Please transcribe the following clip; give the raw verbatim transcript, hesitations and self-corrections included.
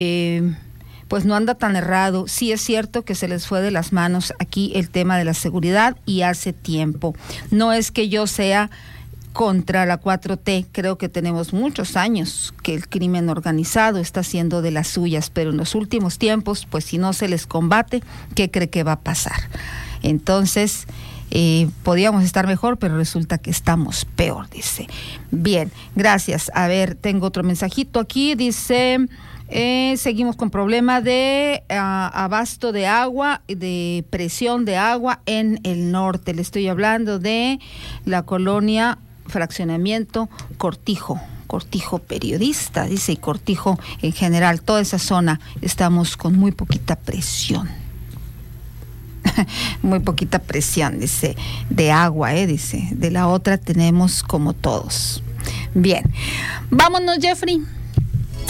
eh, pues no anda tan errado. Sí es cierto que se les fue de las manos aquí el tema de la seguridad y hace tiempo. No es que yo sea contra la cuatro T, creo que tenemos muchos años que el crimen organizado está haciendo de las suyas, pero en los últimos tiempos, pues si no se les combate, ¿qué cree que va a pasar? Entonces, eh, podíamos estar mejor, pero resulta que estamos peor, dice. Bien, gracias. A ver, tengo otro mensajito aquí, dice... Eh, seguimos con problema de uh, abasto de agua, de presión de agua en el norte. Le estoy hablando de la colonia Fraccionamiento Cortijo. Cortijo Periodista, dice, y Cortijo en general, toda esa zona estamos con muy poquita presión. Muy poquita presión, dice, de agua, eh, dice. De la otra tenemos como todos. Bien, vámonos, Jeffrey.